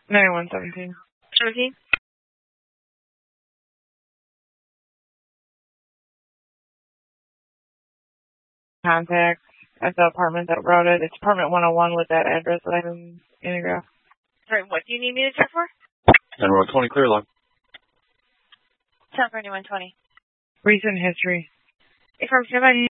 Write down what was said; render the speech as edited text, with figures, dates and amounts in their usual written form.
9117. 17? Contact at the apartment that wrote it. It's apartment 101 with that address that I didn't integrate. Sorry, what do you need me to check for? 9120, clear log. 10 for 9120. Recent history. Affirmative.